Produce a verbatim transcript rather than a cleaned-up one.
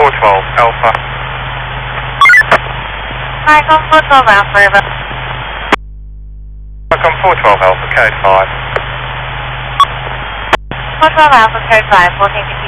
four twelve Alpha. Michael four twelve Alpha River. Welcome four twelve Alpha, code five. four twelve Alpha, code five, fourteen